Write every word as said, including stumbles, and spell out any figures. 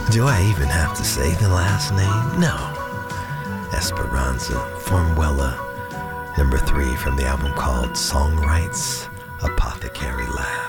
Do I even have to say the last name? No. Esperanza Formuela, number three from the album called Songwrights Apothecary Lab.